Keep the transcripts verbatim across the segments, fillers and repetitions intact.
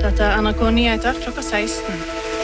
Dette er N R K Nyheter klokka seksten.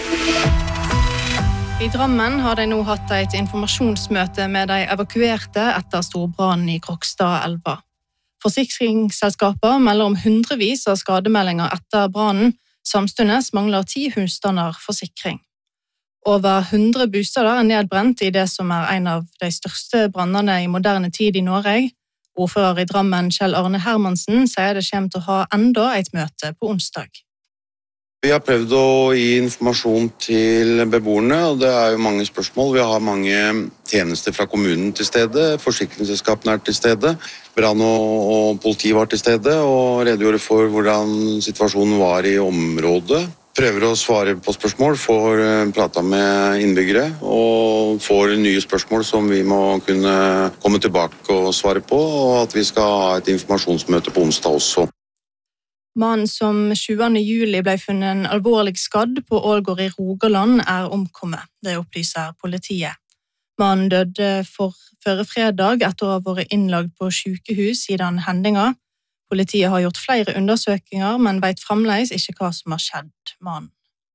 I Drammen har de nå hatt et informasjonsmøte med de evakuerte etter storbrannen i Krokstadelva. Forsikringsselskaper melder om hundrevis av skademeldinger etter brannen, samtidig mangler ti husstander forsikring. Over hundre bostader er nedbrent i det som er en av de største brannene i moderne tid i Norge. Ordfører i Drammen, Kjell Arne Hermansen, sier det kommer til å ha enda et møte på onsdag. Vi har prøvd å gi informasjon til beboerne, og det er jo mange spørsmål. Vi har mange tjenester fra kommunen til stede, forsikringsselskapene er til stede, brann og, og politi var til stede, og redegjorde for hvordan situasjonen var i området. Prøver å svare på spørsmål, får prata med innbyggere, og får nye spørsmål som vi må kunne komme tilbake og svare på, og at vi skal ha et informasjonsmøte på onsdag også. Mannen som tjuende juli ble funnet alvorlig skadd på Ålgård i Rogaland er omkommet, det opplyser politiet. Mannen døde for før fredag etter å ha vært innlagt på sykehus i den hendinga. Politiet har gjort flere undersøkelser, men vet fremdeles ikke hva som har skjedd mannen.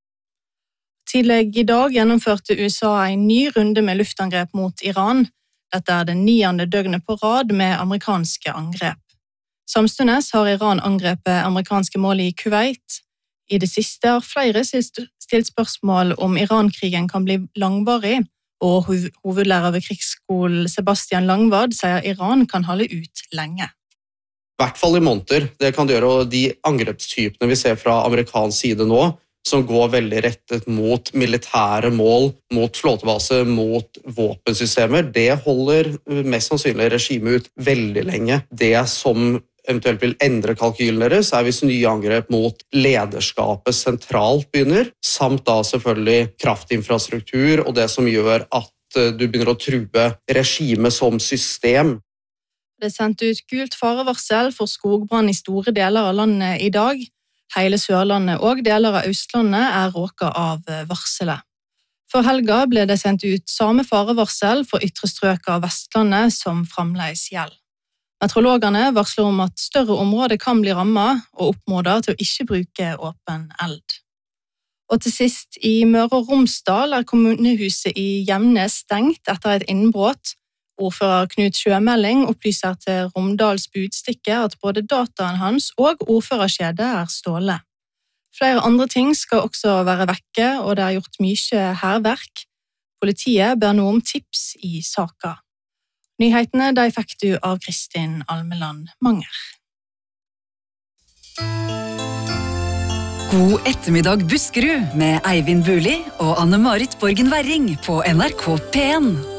Tidlig i dag gjennomførte U S A en ny runde med luftangrep mot Iran. Dette er det niende døgnet på rad med amerikanske angrep. Samtidig har Iran angrepet amerikanske mål i Kuwait. I det siste har flere stilt spørsmål om Iran-krigen kan bli langvarig, og hovedlærer ved krigsskolen Sebastian Langvad sier Iran kan holde ut lenge. I hvert fall i måneder. Det kan det gjøre, og de angrepstypene vi ser fra amerikansk side nå, som går veldig rettet mot militære mål, mot flåtebase, mot våpensystemer, det holder mest sannsynlig regimet ut veldig lenge. Det som eventuelt vil endre kalkylen deres, er hvis nye angrep mot lederskapet sentralt begynner, samt da selvfølgelig kraftinfrastruktur og det som gjør at du begynner å true regimet som system. Det er sendt ut gult farevarsel for skogbrann i store deler av landet i dag. Hele Sørlandet og deler av Østlandet er råket av varselet. For helga ble det sendt ut samme farevarsel for ytre strøk av Vestlandet som fremdeles gjelder. Meteorologene varsler om at større områder kan bli rammet og oppfordrer til å ikke bruke åpen eld. Og til sist, i Møre og Romsdal er kommunehuset i Gjemnes stengt etter et innbrudd. Ordfører Knut Sjømeling opplyser til Romdals Budstikke at både dataen hans og ordførerskjedet er stålet. Flere andre ting skal også være vekke, og det er gjort mye hærverk. Politiet ber nå om tips i saka. Nyhetene de fikk du av Kristin Almeland Manger. God ettermiddag Buskerud med Eivind Buli og Anne-Marit Borgen Werring på N R K P en.